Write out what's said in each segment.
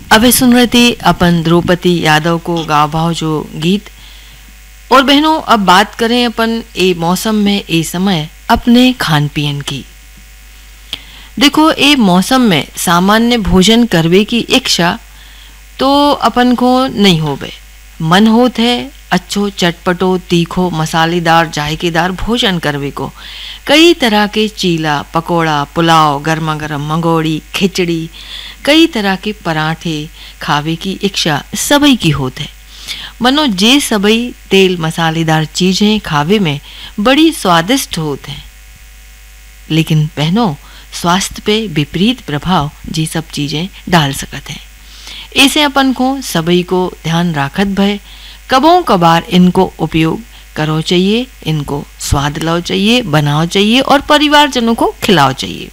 अबे सुन रहे थे अपन द्रौपदी यादव को गाँव भाव जो गीत। और बहनों, अब बात करें अपन ए मौसम में ए समय अपने खान पीन की। देखो, ए मौसम में सामान्य भोजन करवे की इच्छा तो अपन को नहीं होवे। मन होत है अच्छो चटपटो तीखो मसालेदार जायकेदार भोजन करवे को। कई तरह के चीला पकोड़ा पुलाव गर्मा गर्म मंगोड़ी खिचड़ी कई तरह के पराठे खावे की इच्छा सबई की होत है। मनो जे सबई तेल मसालेदार चीजें खावे में बड़ी स्वादिष्ट होत हैं, लेकिन बहनों स्वास्थ्य पे विपरीत प्रभाव जी सब चीजें डाल सकत हैं। ऐसे अपन को सबई को ध्यान राखत भय कबों कबार इनको उपयोग करो चाहिए, इनको स्वाद लो चाहिए, बनाओ चाहिए और परिवारजनों को खिलाओ चाहिए।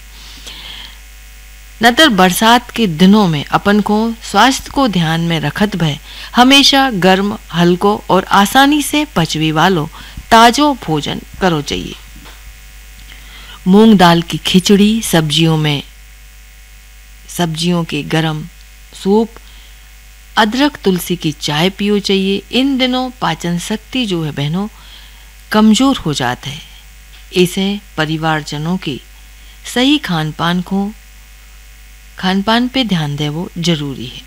नतर बरसात के दिनों में अपन को स्वास्थ्य को ध्यान में रखत भय हमेशा गर्म हल्को और आसानी से पचवे वालो ताजो भोजन करो चाहिए। मूंग दाल की खिचड़ी, सब्जियों के गरम सूप, अदरक तुलसी की चाय पियो चाहिए। इन दिनों पाचन शक्ति जो है बहनों कमजोर हो जाता है। इसे परिवारजनों की सही खान पान पे ध्यान दे वो जरूरी है।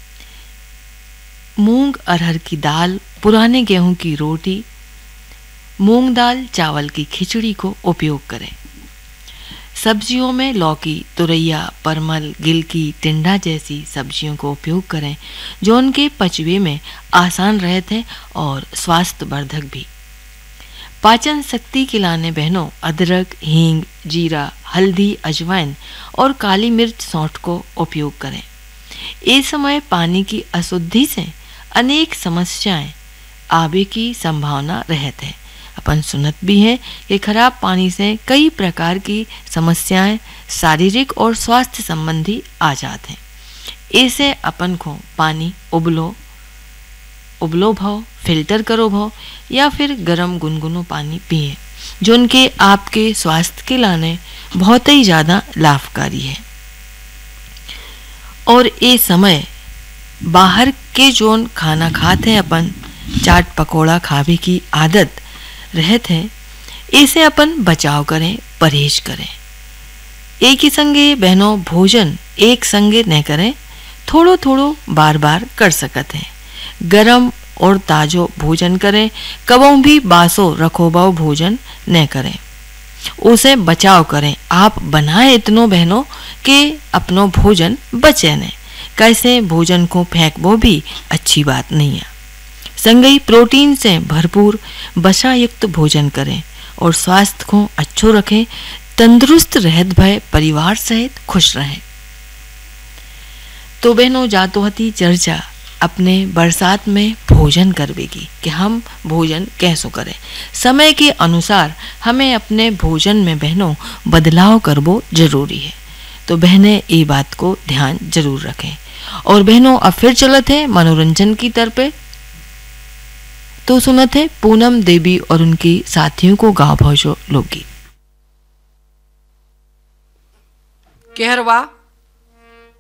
मूंग अरहर की दाल, पुराने गेहूं की रोटी, मूंग दाल चावल की खिचड़ी को उपयोग करें। सब्जियों में लौकी तुरैया परमल गिलकी टिंडा जैसी सब्जियों को उपयोग करें जो उनके पचवे में आसान रहते हैं और स्वास्थ्यवर्धक भी। पाचन शक्ति के लाने बहनों अदरक हींग जीरा हल्दी अजवाइन और काली मिर्च सौंठ को उपयोग करें। इस समय पानी की अशुद्धि से अनेक समस्याएं आवे की संभावना रहती है। अपन सुनत भी हैं कि खराब पानी से कई प्रकार की समस्याएं शारीरिक और स्वास्थ्य संबंधी आ जाते हैं। ऐसे अपन को पानी उबलो भाव फिल्टर करो भाव या फिर गर्म गुनगुनो पानी पिए जो उनके आपके स्वास्थ्य के लाने बहुत ही ज़्यादा लाभकारी है। और ये समय बाहर के जोन खाना खाते हैं अपन चाट पकोड़ा खावे की आदत रहते हैं, इसे अपन बचाव करें परहेज करें। एक ही संगे बहनों भोजन एक संगे न करें, थोड़ो थोड़ो बार बार कर सकते हैं। गरम और ताजो भोजन करें, कबों भी बासो रखोबाओ भोजन न करें, उसे बचाव करें। आप बनाए इतनो बहनों के अपनो भोजन बचे न, कैसे भोजन को फेंकबो भी अच्छी बात नहीं है। संगई प्रोटीन से भरपूर वसा युक्त भोजन करें और स्वास्थ्य को अच्छो रखें, तंदुरुस्त रहत भय परिवार सहित खुश रहें। तो बहनों जातो हती चर्चा अपने बरसात में भोजन करवेगी कि हम भोजन कैसो करें। समय के अनुसार हमें अपने भोजन में बहनों बदलाव करबो जरूरी है। तो बहनें ये बात को ध्यान जरूर रखें। और बहनों अब फिर चलत है मनोरंजन की तरफ। तो सुनत है पूनम देवी और उनकी साथियों को गाँव भौजो लोकगीत। केहरवा